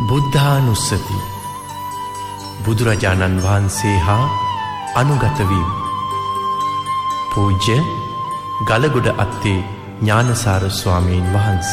බුද්ධානුස්සති බුදුරජාණන් වහන්සේ හා අනුගත වීම. පූජ්‍ය ගලගොඩ අත්තේ ඥානසාර ස්වාමීන් වහන්සේ.